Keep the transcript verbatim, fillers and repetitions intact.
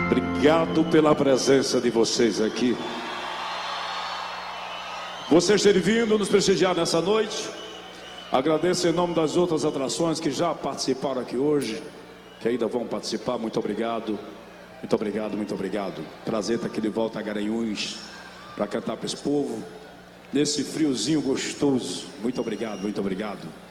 Obrigado pela presença de vocês aqui. Vocês terem vindo nos prestigiar nessa noite. Agradeço em nome das outras atrações que já participaram aqui hoje, que ainda vão participar. Muito obrigado. Muito obrigado, muito obrigado. Prazer estar aqui de volta a Garanhuns para cantar para esse povo nesse friozinho gostoso. Muito obrigado, muito obrigado.